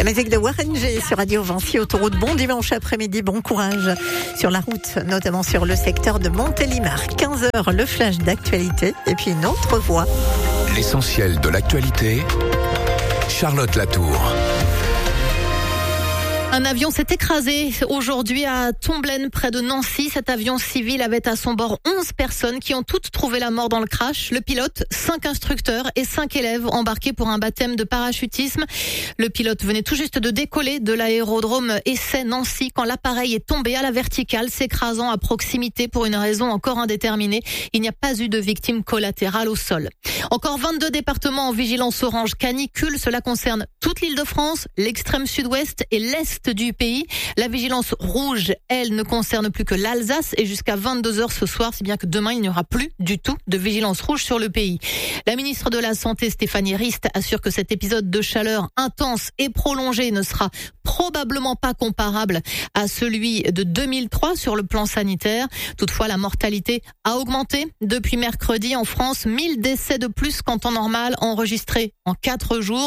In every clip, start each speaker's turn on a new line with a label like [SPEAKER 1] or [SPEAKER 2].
[SPEAKER 1] La musique de Warren G sur Radio Vinci, autoroute. Bon dimanche après-midi, bon courage sur la route, notamment sur le secteur de Montélimar. 15h, le flash d'actualité et puis une autre voix.
[SPEAKER 2] L'essentiel de l'actualité, Charlotte Latour.
[SPEAKER 3] Un avion s'est écrasé aujourd'hui à Tomblaine, près de Nancy. Cet avion civil avait à son bord 11 personnes qui ont toutes trouvé la mort dans le crash. Le pilote, 5 instructeurs et 5 élèves embarqués pour un baptême de parachutisme. Le pilote venait tout juste de décoller de l'aérodrome Essay-Nancy quand l'appareil est tombé à la verticale, s'écrasant à proximité pour une raison encore indéterminée. Il n'y a pas eu de victimes collatérales au sol. Encore 22 départements en vigilance orange canicule. Cela concerne toute l'Île-de-France, l'extrême sud-ouest et l'est du pays. La vigilance rouge, elle, ne concerne plus que l'Alsace et jusqu'à 22h ce soir, si bien que demain, il n'y aura plus du tout de vigilance rouge sur le pays. La ministre de la Santé, Stéphanie Rist, assure que cet épisode de chaleur intense et prolongé ne sera probablement pas comparable à celui de 2003 sur le plan sanitaire. Toutefois, la mortalité a augmenté depuis mercredi en France. 1000 décès de plus qu'en temps normal enregistrés en 4 jours.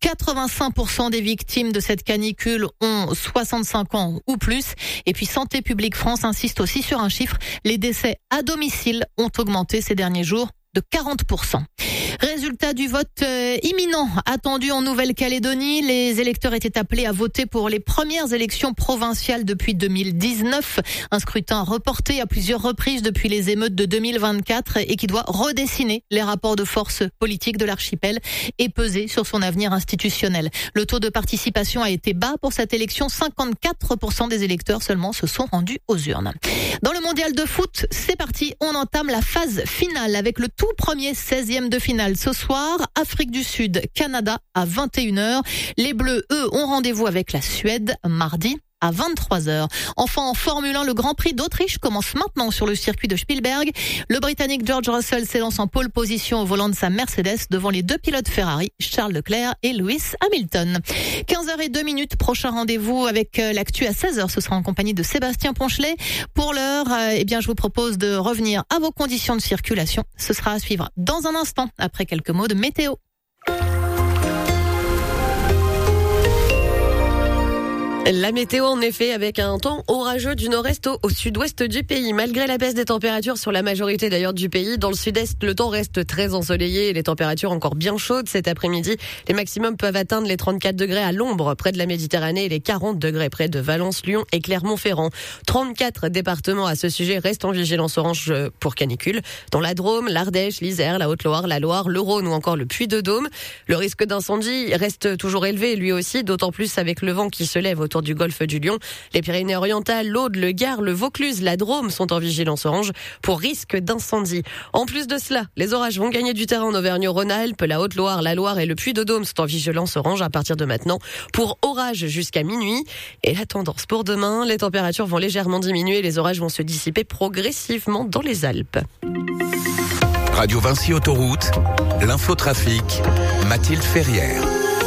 [SPEAKER 3] 85% des victimes de cette canicule ont 65 ans ou plus. Et puis Santé publique France insiste aussi sur un chiffre. Les décès à domicile ont augmenté ces derniers jours de 40%. Résultat du vote imminent attendu en Nouvelle-Calédonie. Les électeurs étaient appelés à voter pour les premières élections provinciales depuis 2019. Un scrutin reporté à plusieurs reprises depuis les émeutes de 2024 et qui doit redessiner les rapports de force politiques de l'archipel et peser sur son avenir institutionnel. Le taux de participation a été bas pour cette élection. 54% des électeurs seulement se sont rendus aux urnes. Dans le mondial de foot, c'est parti. On entame la phase finale avec le tout premier 16e de finale. Ce soir, Afrique du Sud, Canada à 21h. Les Bleus, eux, ont rendez-vous avec la Suède mardi à 23h. Enfin, en Formule 1, le Grand Prix d'Autriche commence maintenant sur le circuit de Spielberg. Le Britannique George Russell s'élance en pole position au volant de sa Mercedes devant les 2 pilotes Ferrari, Charles Leclerc et Lewis Hamilton. 15h02, prochain rendez-vous avec l'actu à 16h. Ce sera en compagnie de Sébastien Ponchelet. Pour l'heure, je vous propose de revenir à vos conditions de circulation. Ce sera à suivre dans un instant, après quelques mots de météo.
[SPEAKER 4] La météo, en effet, avec un temps orageux du nord-est au sud-ouest du pays. Malgré la baisse des températures sur la majorité d'ailleurs du pays, dans le sud-est, le temps reste très ensoleillé et les températures encore bien chaudes cet après-midi. Les maximums peuvent atteindre les 34 degrés à l'ombre près de la Méditerranée et les 40 degrés près de Valence, Lyon et Clermont-Ferrand. 34 départements à ce sujet restent en vigilance orange pour canicule, dont la Drôme, l'Ardèche, l'Isère, la Haute-Loire, la Loire, le Rhône ou encore le Puy-de-Dôme. Le risque d'incendie reste toujours élevé lui aussi, d'autant plus avec le vent qui se lève autour du golfe du Lion. Les Pyrénées-Orientales, l'Aude, le Gard, le Vaucluse, la Drôme sont en vigilance orange pour risque d'incendie. En plus de cela, les orages vont gagner du terrain en Auvergne-Rhône-Alpes, la Haute-Loire, la Loire et le Puy-de-Dôme sont en vigilance orange à partir de maintenant pour orage jusqu'à minuit. Et la tendance pour demain, les températures vont légèrement diminuer, les orages vont se dissiper progressivement dans les Alpes.
[SPEAKER 2] Radio Vinci Autoroute, l'infotrafic, Mathilde Ferrière.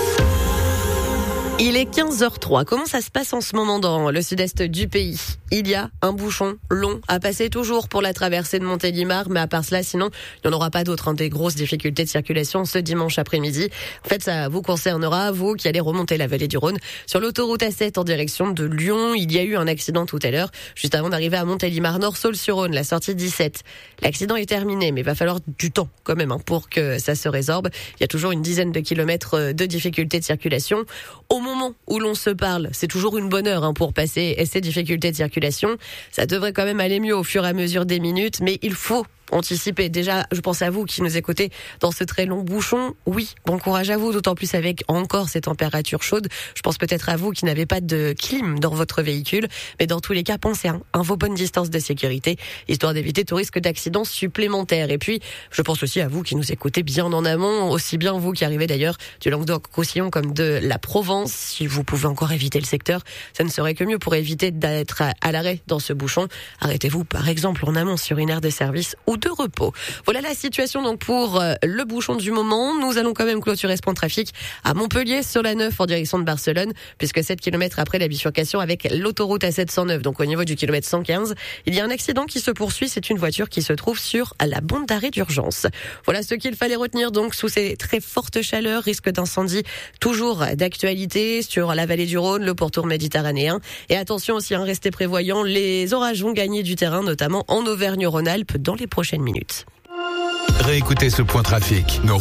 [SPEAKER 4] Il est 15h03. Comment ça se passe en ce moment dans le sud-est du pays? Il y a un bouchon long à passer toujours pour la traversée de Montélimar, mais à part cela, sinon, il n'y en aura pas d'autres. Des grosses difficultés de circulation ce dimanche après-midi. En fait, ça vous concernera, vous qui allez remonter la vallée du Rhône. Sur l'autoroute A7 en direction de Lyon, il y a eu un accident tout à l'heure, juste avant d'arriver à Montélimar Nord, Saulx-sur-Rhône, la sortie 17. L'accident est terminé, mais il va falloir du temps quand même pour que ça se résorbe. Il y a toujours une dizaine de kilomètres de difficultés de circulation. Au moment où l'on se parle, c'est toujours une bonne heure pour passer ces difficultés de circulation. Ça devrait quand même aller mieux au fur et à mesure des minutes, mais il faut anticiper. Déjà, je pense à vous qui nous écoutez dans ce très long bouchon. Oui, bon courage à vous, d'autant plus avec encore ces températures chaudes. Je pense peut-être à vous qui n'avez pas de clim dans votre véhicule, mais dans tous les cas, pensez à vos bonnes distances de sécurité, histoire d'éviter tout risque d'accident supplémentaire. Et puis, je pense aussi à vous qui nous écoutez bien en amont, aussi bien vous qui arrivez d'ailleurs du Languedoc-Roussillon comme de la Provence. Si vous pouvez encore éviter le secteur, ça ne serait que mieux pour éviter d'être à l'arrêt dans ce bouchon. Arrêtez-vous par exemple en amont sur une aire de service ou ou de repos. Voilà la situation donc pour le bouchon du moment. Nous allons quand même clôturer ce point de trafic à Montpellier sur la 9 en direction de Barcelone, puisque 7 km après la bifurcation avec l'autoroute A709, donc au niveau du kilomètre 115, il y a un accident qui se poursuit. C'est une voiture qui se trouve sur la bande d'arrêt d'urgence. Voilà ce qu'il fallait retenir donc sous ces très fortes chaleurs, risque d'incendie toujours d'actualité sur la vallée du Rhône, le pourtour méditerranéen. Et attention aussi, restez prévoyants, les orages vont gagner du terrain, notamment en Auvergne-Rhône-Alpes dans les prochaines minutes.
[SPEAKER 2] Réécoutez ce point trafic.